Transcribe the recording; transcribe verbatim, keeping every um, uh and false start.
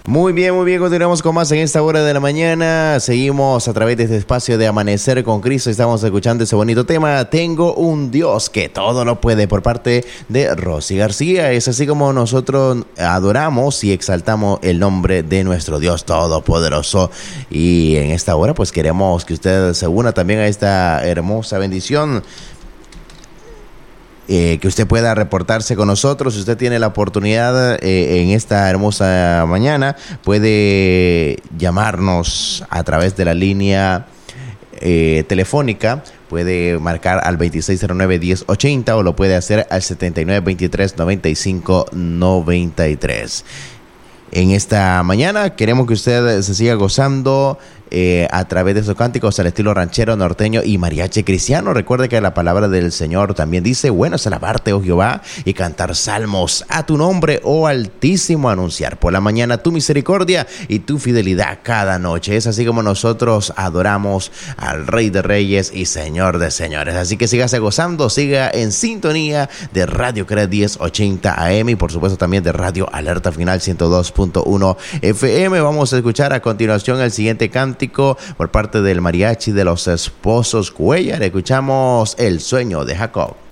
Muy bien, muy bien, continuamos con más en esta hora de la mañana. Seguimos a través de este espacio de Amanecer con Cristo. Estamos escuchando ese bonito tema, Tengo un Dios que todo lo puede, por parte de Rosy García. Es así como nosotros adoramos y exaltamos el nombre de nuestro Dios Todopoderoso. Y en esta hora pues queremos que usted se una también a esta hermosa bendición. Eh, que usted pueda reportarse con nosotros. Si usted tiene la oportunidad eh, en esta hermosa mañana, puede llamarnos a través de la línea eh, telefónica. Puede marcar al veintiséis cero nueve, diez ochenta o lo puede hacer al setenta y nueve veintitrés, noventa y cinco noventa y tres. En esta mañana queremos que usted se siga gozando eh, a través de esos cánticos al estilo ranchero, norteño y mariachi cristiano. Recuerde que la palabra del Señor también dice: bueno es alabarte, oh Jehová, y cantar salmos a tu nombre, oh Altísimo, anunciar por la mañana tu misericordia y tu fidelidad cada noche. Es así como nosotros adoramos al Rey de Reyes y Señor de Señores. Así que sígase gozando, siga en sintonía de Radio Cred diez ochenta A M y por supuesto también de Radio Alerta Final ciento dos punto uno F M. Vamos a escuchar a continuación el siguiente cántico por parte del mariachi de los esposos Cuellar. Escuchamos El Sueño de Jacob.